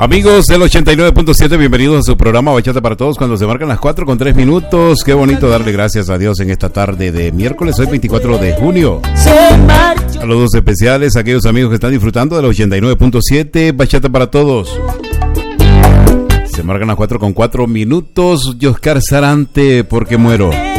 Amigos del 89.7, bienvenidos a su programa Bachata para Todos cuando se marcan las 4:03. Qué bonito darle gracias a Dios en esta tarde de miércoles, hoy 24 de junio. Saludos especiales a aquellos amigos que están disfrutando del 89.7 Bachata para Todos. Se marcan las 4:04. Yoscar Sarante, porque muero.